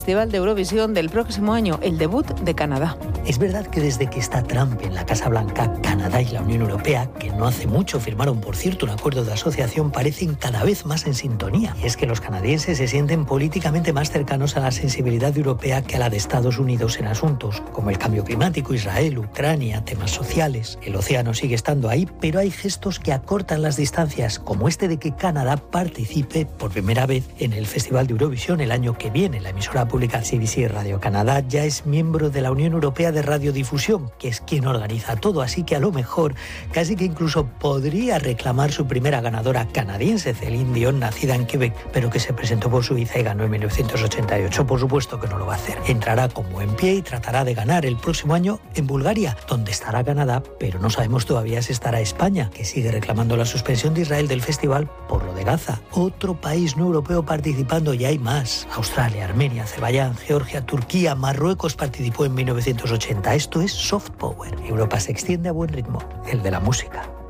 Festival de Eurovisión del próximo año, el debut de Canadá. Es verdad que desde que está Trump en la Casa Blanca, Canadá y la Unión Europea, que no hace mucho firmaron, por cierto, un acuerdo de asociación, parecen cada vez más en sintonía. Y es que los canadienses se sienten políticamente más cercanos a la sensibilidad europea que a la de Estados Unidos en asuntos como el cambio climático, Israel, Ucrania, temas sociales. El océano sigue estando ahí, pero hay gestos que acortan las distancias, como este de que Canadá participe por primera vez en el Festival de Eurovisión el año que viene. La emisora pública CBC Radio Canadá ya es miembro de la Unión Europea de Radiodifusión, que es quien organiza todo, así que a lo mejor casi que incluso podría reclamar su primera ganadora canadiense, Céline Dion, nacida en Quebec, pero que se presentó por Suiza y ganó en 1988. Por supuesto que no lo va a hacer. Entrará como en pie y tratará de ganar el próximo año en Bulgaria, donde estará Canadá, pero no sabemos todavía si estará España, que sigue reclamando la suspensión de Israel del festival por lo de Gaza. Otro país no europeo participando, y hay más. Australia, Armenia, Azerbaiyán, Georgia, Turquía, Marruecos participó en 1980. Esto es soft power. Europa se extiende a buen ritmo, el de la música.